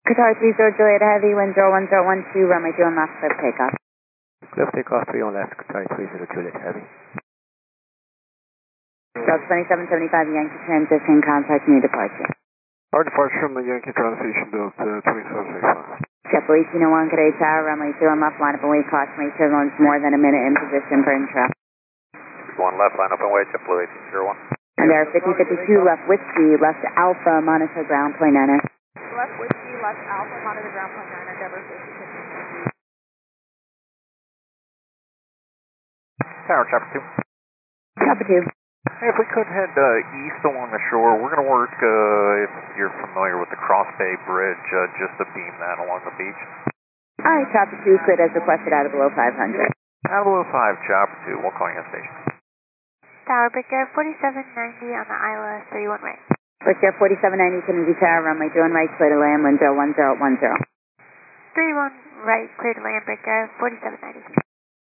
Qatar 30 Juliet Heavy, wind 01012, runway 2 left, clear takeoff. Clear takeoff 3 on left, Qatar 30 Juliet Heavy. Delta 2775 Yankee transition, contact new departure. Our departure from the Yankee transition Delta 2775. JetBlue 1 Qatar Tower, runway 2 left, line up and wait, caution wait turbulence more than a minute in position for intro. 1 left, line up and wait, JetBlue 1801. And there are 5052 left Whiskey, left Alpha, monitor ground point enter. Left Whiskey, left Alpha, monitor ground point enter, Endeavor 5052. Tower, chopper 2. Chopper 2. Hey, if we could head east along the shore, we're going to work, if you're familiar with the Cross Bay Bridge, just to beam that along the beach. Alright, Chopper 2, cleared as requested out of below 500. Out of below 5, chopper 2, we'll call you on station. Tower, Brickyard 4790 on the Isla, 31 right. Brickyard 4790, Kennedy Tower, runway 2 right, clear to land, wind 01010. 31 right, clear to land, Brickyard 4790.